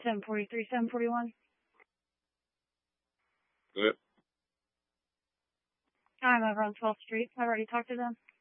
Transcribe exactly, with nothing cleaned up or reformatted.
seven forty-three, seven forty-one. Yep. I'm over on twelfth Street. I've already talked to them.